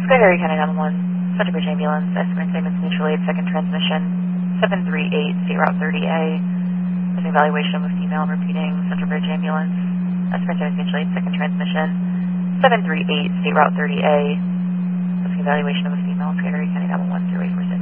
Sky Harry County 911, Central Bridge Ambulance, Estimated Statements Mutual Aid, second transmission, 738 State Route 30A. There's an evaluation of a female repeating Central Bridge Ambulance, Estimated Statements Mutual Aid, second transmission, 738 State Route 30A. There's an evaluation of a female, Sky Harry County 911, 0846.